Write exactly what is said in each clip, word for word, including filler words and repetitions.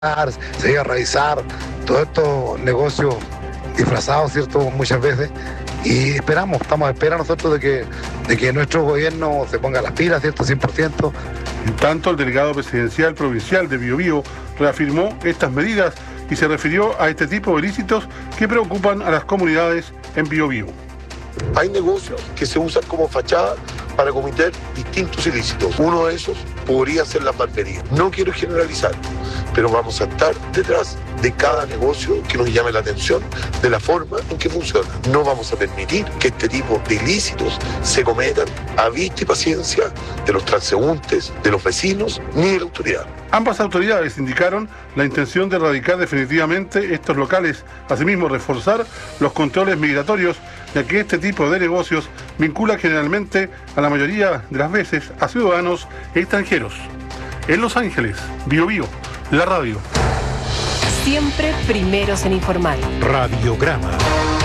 se iba a revisar todos estos negocios disfrazados, ¿cierto? Muchas veces. Y esperamos, estamos a espera nosotros de que, de que nuestro gobierno se ponga las pilas, ¿cierto? cien por ciento. En tanto, el delegado presidencial provincial de Biobío reafirmó estas medidas y se refirió a este tipo de ilícitos que preocupan a las comunidades en Biobío. Hay negocios que se usan como fachada para cometer distintos ilícitos. Uno de esos podría ser la barbería. No quiero generalizar, pero vamos a estar detrás de cada negocio que nos llame la atención de la forma en que funciona. No vamos a permitir que este tipo de ilícitos se cometan a vista y paciencia de los transeúntes, de los vecinos, ni de la autoridad. Ambas autoridades indicaron la intención de erradicar definitivamente estos locales, asimismo reforzar los controles migratorios, ya que este tipo de negocios vincula generalmente a la mayoría de las veces a ciudadanos extranjeros. En Los Ángeles, Biobío, la radio. Siempre primeros en informar. Radiograma.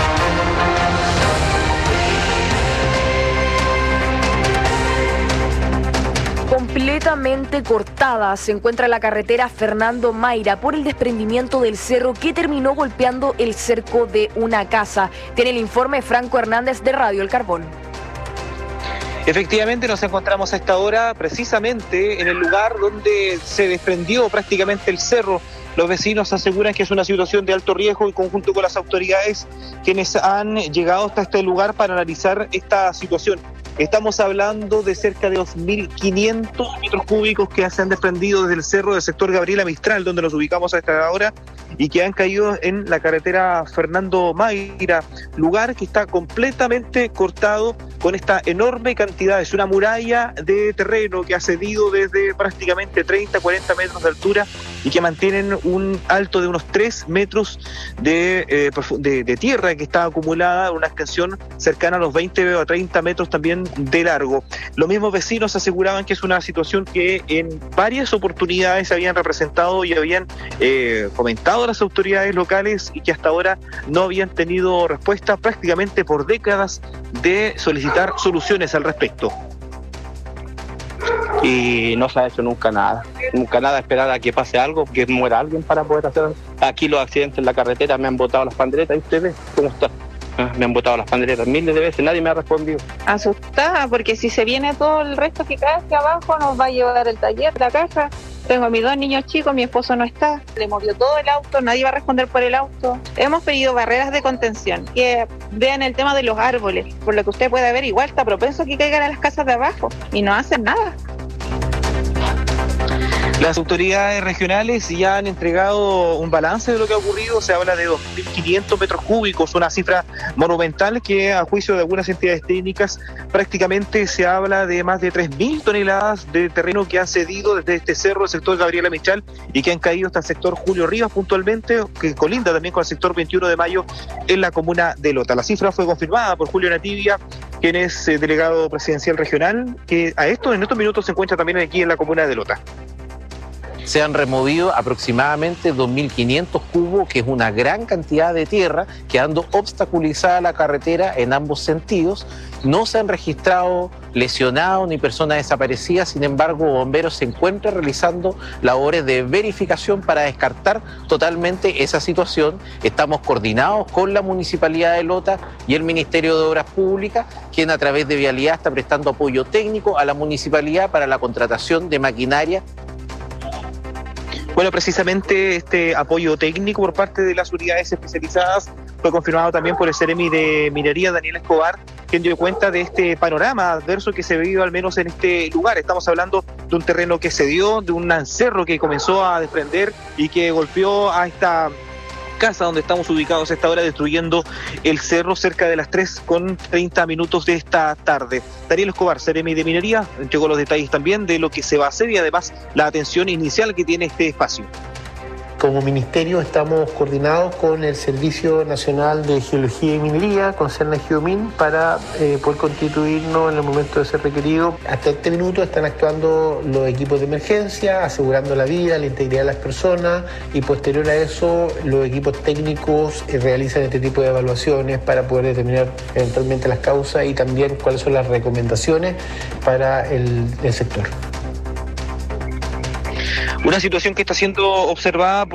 Completamente cortada se encuentra la carretera Fernando Mayra por el desprendimiento del cerro que terminó golpeando el cerco de una casa. Tiene el informe Franco Hernández de Radio El Carbón. Efectivamente, nos encontramos a esta hora precisamente en el lugar donde se desprendió prácticamente el cerro. Los vecinos aseguran que es una situación de alto riesgo y conjunto con las autoridades quienes han llegado hasta este lugar para analizar esta situación. Estamos hablando de cerca de dos mil quinientos metros cúbicos que se han desprendido desde el cerro del sector Gabriela Mistral, donde nos ubicamos a esta hora, y que han caído en la carretera Fernando Mayra, lugar que está completamente cortado con esta enorme cantidad. Es una muralla de terreno que ha cedido desde prácticamente treinta a cuarenta metros de altura y que mantienen un alto de unos tres metros de, eh, de, de tierra que está acumulada, una extensión cercana a los veinte a treinta metros también de largo. Los mismos vecinos aseguraban que es una situación que en varias oportunidades habían representado y habían eh, comentado a las autoridades locales y que hasta ahora no habían tenido respuesta prácticamente por décadas de solicitar soluciones al respecto. Y no se ha hecho nunca nada, nunca nada, esperar a que pase algo, que muera alguien para poder hacer. Aquí los accidentes en la carretera me han botado las panderetas, y usted ve cómo está. Me han botado las panderetas miles de veces, nadie me ha respondido. Asustada, porque si se viene todo el resto que cae hacia abajo, nos va a llevar el taller, la caja. Tengo a mis dos niños chicos, mi esposo no está, le movió todo el auto, nadie va a responder por el auto. Hemos pedido barreras de contención, que vean el tema de los árboles, por lo que usted puede ver, igual está propenso a que caigan a las casas de abajo, y no hacen nada. Las autoridades regionales ya han entregado un balance de lo que ha ocurrido. Se habla de dos mil quinientos metros cúbicos, una cifra monumental que a juicio de algunas entidades técnicas prácticamente se habla de más de tres mil toneladas de terreno que han cedido desde este cerro, el sector Gabriela Mistral, y que han caído hasta el sector Julio Rivas puntualmente, que colinda también con el sector veintiuno de mayo en la comuna de Lota. La cifra fue confirmada por Julio Nativia, quien es eh, delegado presidencial regional, que a esto en estos minutos se encuentra también aquí en la comuna de Lota. Se han removido aproximadamente dos mil quinientos cubos, que es una gran cantidad de tierra, quedando obstaculizada la carretera en ambos sentidos. No se han registrado lesionados ni personas desaparecidas, sin embargo, bomberos se encuentran realizando labores de verificación para descartar totalmente esa situación. Estamos coordinados con la Municipalidad de Lota y el Ministerio de Obras Públicas, quien a través de Vialidad está prestando apoyo técnico a la Municipalidad para la contratación de maquinaria. Bueno, precisamente este apoyo técnico por parte de las unidades especializadas fue confirmado también por el Seremi de Minería, Daniel Escobar, quien dio cuenta de este panorama adverso que se vivió al menos en este lugar. Estamos hablando de un terreno que cedió, de un cerro que comenzó a desprender y que golpeó a esta casa donde estamos ubicados a esta hora, destruyendo el cerro cerca de las tres con treinta minutos de esta tarde. Daniel Escobar, Seremi de Minería, entregó los detalles también de lo que se va a hacer y además la atención inicial que tiene este espacio. Como ministerio estamos coordinados con el Servicio Nacional de Geología y Minería, con CERNA-GEOMIN, para eh, poder constituirnos en el momento de ser requerido. Hasta este minuto están actuando los equipos de emergencia, asegurando la vida, la integridad de las personas, y posterior a eso los equipos técnicos eh, realizan este tipo de evaluaciones para poder determinar eventualmente las causas y también cuáles son las recomendaciones para el, el sector. Una situación que está siendo observada